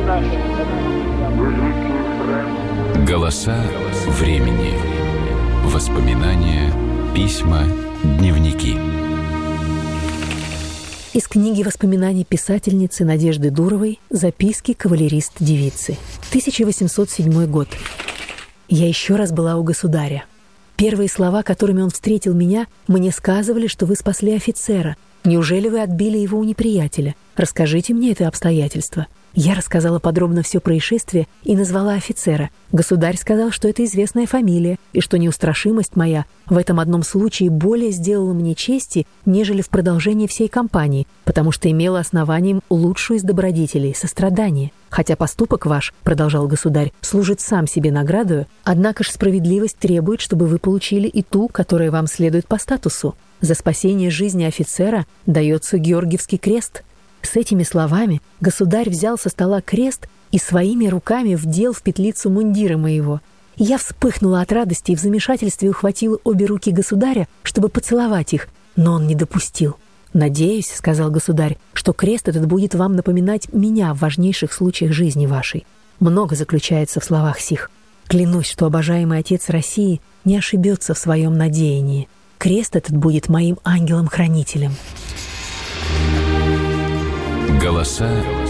Голоса времени. Воспоминания, письма, дневники. Из книги воспоминаний писательницы Надежды Дуровой «Записки кавалерист-девицы». 1807 год. Я еще раз была у государя. Первые слова, которыми он встретил меня, мне сказывали, что вы спасли офицера. Неужели вы отбили его у неприятеля? Расскажите мне это обстоятельство. Я рассказала подробно все происшествие и назвала офицера. Государь сказал, что это известная фамилия, и что неустрашимость моя в этом одном случае более сделала мне чести, нежели в продолжении всей кампании, потому что имела основанием лучшую из добродетелей — сострадание. Хотя поступок ваш, — продолжал государь, — служит сам себе наградою, однако ж справедливость требует, чтобы вы получили и ту, которая вам следует по статусу. За спасение жизни офицера дается Георгиевский крест. С этими словами государь взял со стола крест и своими руками вдел в петлицу мундира моего. Я вспыхнула от радости и в замешательстве ухватила обе руки государя, чтобы поцеловать их, но он не допустил. «Надеюсь, — сказал государь, — что крест этот будет вам напоминать меня в важнейших случаях жизни вашей. Много заключается в словах сих. Клянусь, что обожаемый отец России не ошибется в своем надеянии. Крест этот будет моим ангелом-хранителем». Голоса